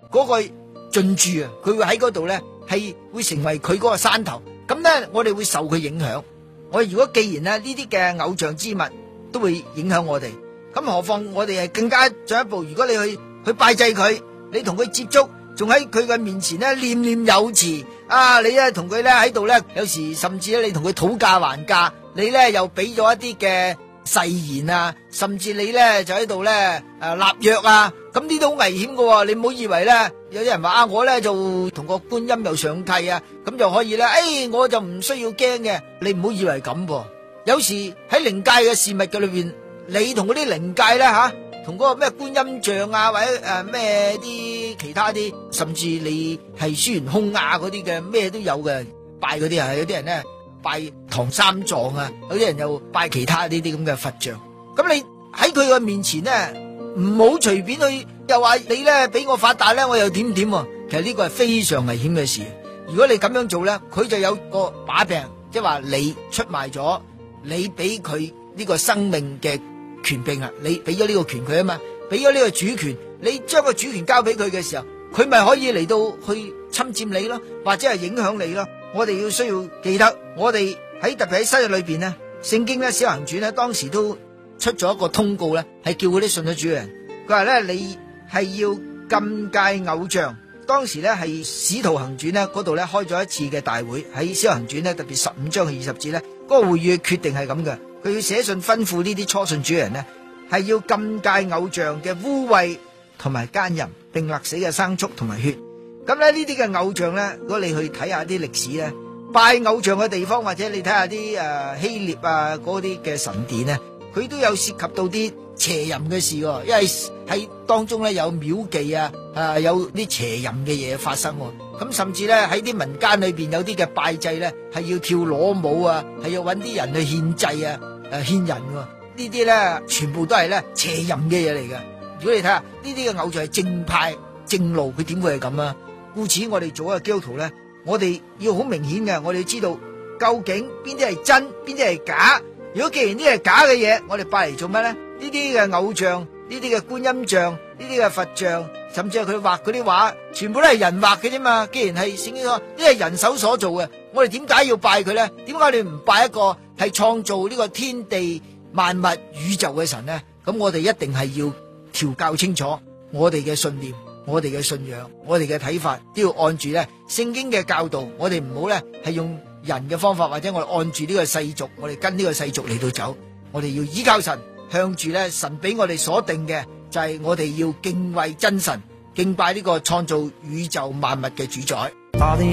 嗰個進駐啊，佢會喺嗰度咧係會成為佢嗰個山頭。咁咧我哋會受佢影響。我哋如果既然咧呢啲嘅偶像之物都會影響我哋，咁何況我哋係更加進一步。如果你去拜祭佢，你同佢接觸，仲喺佢嘅面前咧念念有詞啊！你咧同佢咧喺度咧，有時甚至咧你同佢討價還價，你咧又俾咗一啲嘅誓言啊，甚至你咧就喺度咧立約啊，咁呢都好危險噶。你唔好以為咧有啲人話啊，我咧就同個觀音又上契啊，咁就可以咧，我就唔需要驚嘅。你唔好以為咁噃。有時喺靈界嘅事物嘅裏邊，你同嗰啲靈界咧吓，同嗰個咩觀音像啊，或者咩啲其他啲，甚至你係孫悟空啊嗰啲嘅咩都有嘅，拜嗰啲啊，有啲人咧拜唐三藏啊，有啲人又拜其他呢啲咁嘅佛像。咁你喺佢個面前咧，唔好隨便去，又話你咧俾我發達咧，我又點點喎。其實呢個係非常危險嘅事。如果你咁樣做咧，佢就有個把柄，即係話你出賣咗，你俾佢呢個生命嘅權柄啊，你俾咗呢個權佢啊嘛，俾咗呢個主權，你將個主權交俾佢嘅時候，佢咪可以嚟到去侵佔你咯，或者係影響你咯。我哋要需要記得，我哋特別喺新約裏邊呢，聖經咧《使徒行傳》咧當時都出咗一個通告咧，係叫嗰啲信咗主嘅人，佢話咧你係要禁戒偶像。當時咧係《使徒行傳》咧嗰度咧開咗一次嘅大會，喺《使徒行傳》咧特別15章20節咧，嗰個會議嘅決定係咁嘅，佢要寫信吩咐呢啲初信主嘅人呢，係要禁戒偶像嘅污穢同埋奸淫，並勒死嘅牲畜同埋血。咁咧呢啲嘅偶像咧，如果你去睇下啲歷史咧，拜偶像嘅地方，或者你睇下啲希臘啊嗰啲嘅神殿咧，佢都有涉及到啲邪淫嘅事喎，因為喺當中咧有廟妓啊，有啲邪淫嘅嘢發生喎。咁甚至咧喺啲民間裏邊有啲嘅拜祭咧係要跳裸舞啊，係要搵啲人去獻祭啊，獻人喎。呢啲咧全部都係咧邪淫嘅嘢嚟嘅。如果你睇下呢啲嘅偶像係正派正路，佢點會係咁啊？故此我哋做一個基督徒咧，我哋要好明顯嘅，我哋要知道究竟邊啲係真，邊啲係假。如果既然呢啲係假嘅嘢，我哋拜嚟做咩咧？呢啲嘅偶像，呢啲嘅觀音像，呢啲嘅佛像，甚至係佢畫嗰啲畫，全部都係人畫嘅啫嘛。既然係聖經講呢係人手所做嘅，我哋點解要拜佢咧？點解你唔拜一個係創造呢個天地萬物宇宙嘅神咧？咁我哋一定係要調教清楚我哋嘅信念，我哋嘅信仰，我哋嘅睇法都要按住咧聖經嘅教導。我哋唔好咧係用人嘅方法，或者我哋按住呢個世俗，我哋跟呢個世俗嚟到走。我哋要依靠神，向住咧神俾我哋所定嘅，就係我哋要敬畏真神，敬拜呢個創造宇宙萬物嘅主宰。